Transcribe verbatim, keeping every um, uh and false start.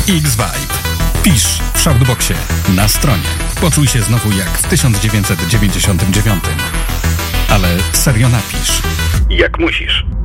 X-Vibe. Pisz w Shoutboxie na stronie. Poczuj się znowu jak w tysiąc dziewięćset dziewięćdziesiątym dziewiątym. Ale serio napisz. Jak musisz.